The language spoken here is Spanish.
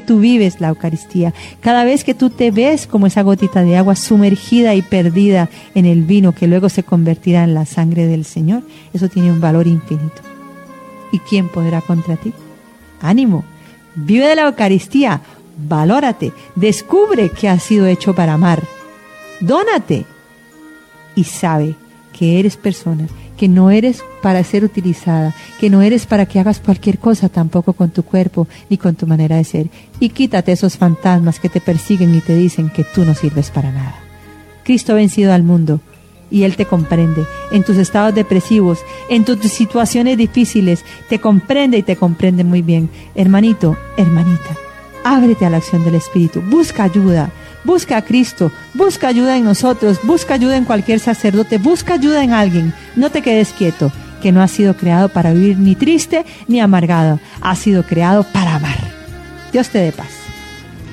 tú vives la Eucaristía, cada vez que tú te ves como esa gotita de agua sumergida y perdida en el vino que luego se convertirá en la sangre del Señor, eso tiene un valor infinito. ¿Y quién podrá contra ti? Ánimo, vive de la Eucaristía, valórate, descubre que has sido hecho para amar, dónate y sabe que eres persona, que no eres para ser utilizada, que no eres para que hagas cualquier cosa tampoco con tu cuerpo ni con tu manera de ser. Y quítate esos fantasmas que te persiguen y te dicen que tú no sirves para nada. Cristo ha vencido al mundo y Él te comprende en tus estados depresivos, en tus situaciones difíciles, te comprende y te comprende muy bien. Hermanito, hermanita, ábrete a la acción del Espíritu, busca ayuda. Busca a Cristo, busca ayuda en nosotros, busca ayuda en cualquier sacerdote, busca ayuda en alguien. No te quedes quieto, que no has sido creado para vivir ni triste ni amargado, has sido creado para amar. Dios te dé paz.